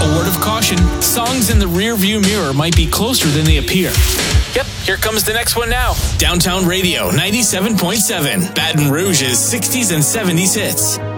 A word of caution, songs in the rear-view mirror might be closer than they appear. Yep, here comes the next one now. Downtown Radio 97.7, Baton Rouge's 60s and 70s hits.